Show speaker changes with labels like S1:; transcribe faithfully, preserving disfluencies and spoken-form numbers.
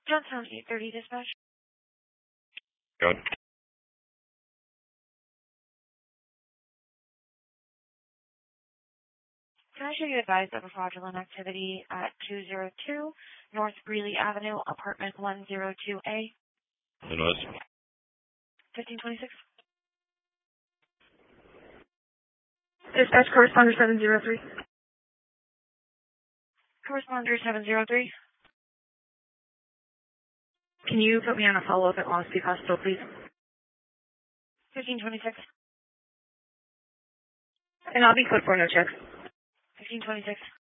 S1: Johnstown eight thirty dispatch.
S2: Good.
S1: Can I show you advised of a fraudulent activity at two oh two North Greeley Avenue, apartment one oh two A?
S2: The noise.
S1: fifteen twenty-six. Dispatch corresponder seven oh three. Corresponder seven oh three. Can you put me on a follow-up at Long Street Hospital, please? fifteen twenty-six. And I'll be quick for no checks. fifteen twenty-six.